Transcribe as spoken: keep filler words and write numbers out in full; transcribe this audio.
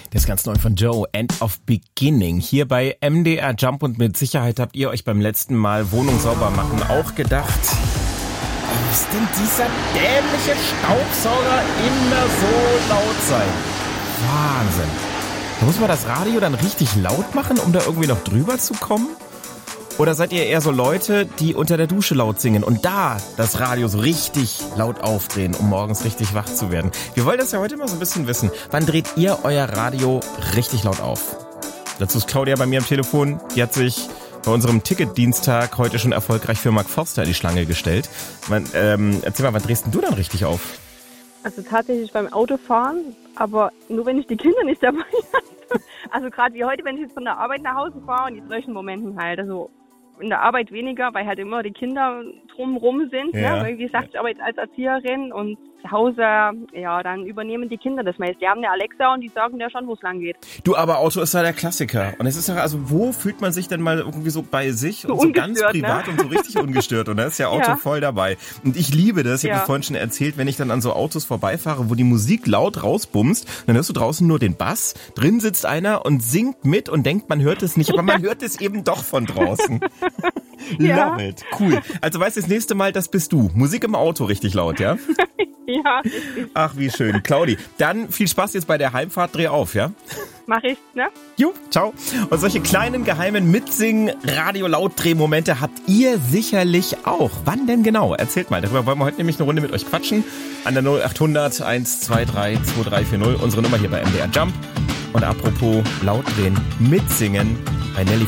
Das ist ganz neu von Joe, End of Beginning. Hier bei M D R Jump, und mit Sicherheit habt ihr euch beim letzten Mal Wohnung sauber machen auch gedacht, muss denn dieser dämliche Staubsauger immer so laut sein? Wahnsinn. Da muss man das Radio dann richtig laut machen, um da irgendwie noch drüber zu kommen? Oder seid ihr eher so Leute, die unter der Dusche laut singen und da das Radio so richtig laut aufdrehen, um morgens richtig wach zu werden? Wir wollen das ja heute mal so ein bisschen wissen. Wann dreht ihr euer Radio richtig laut auf? Dazu ist Claudia bei mir am Telefon. Die hat sich bei unserem Ticketdienstag heute schon erfolgreich für Mark Forster in die Schlange gestellt. Man, ähm, erzähl mal, wann drehst denn du dann richtig auf? Also tatsächlich beim Autofahren, aber nur wenn ich die Kinder nicht dabei habe. Also gerade wie heute, wenn ich jetzt von der Arbeit nach Hause fahre und in solchen Momenten halt, also in der Arbeit weniger, weil halt immer die Kinder drumrum sind, ja. Ne? Wie gesagt, ich arbeite als Erzieherin und zu Hause, ja, dann übernehmen die Kinder das meist. Die haben eine Alexa und die sagen ja schon, wo es lang geht. Du, aber Auto ist ja der Klassiker. Und es ist ja, also wo fühlt man sich denn mal irgendwie so bei sich so und so ganz privat, ne? Und so richtig ungestört? Und da ist ja Auto ja. voll dabei. Und ich liebe das, ich ja. habe das vorhin schon erzählt, wenn ich dann an so Autos vorbeifahre, wo die Musik laut rausbumst, dann hörst du draußen nur den Bass, drin sitzt einer und singt mit und denkt, man hört es nicht, aber man hört es eben doch von draußen. Ja. Love it. Cool. Also weißt du, das nächste Mal, das bist du. Musik im Auto richtig laut, ja? Ja, richtig. Ach, wie schön. Claudi, dann viel Spaß jetzt bei der Heimfahrt. Dreh auf, ja? Mach ich, ne? Jo, ciao. Und solche kleinen, geheimen Mitsingen, Radio-Lautdreh-Momente habt ihr sicherlich auch. Wann denn genau? Erzählt mal. Darüber wollen wir heute nämlich eine Runde mit euch quatschen. An der null acht hundert eins zwei drei zwei drei vier null. Unsere Nummer hier bei M D R Jump. Und apropos Lautdrehen, mitsingen. Bei Nelly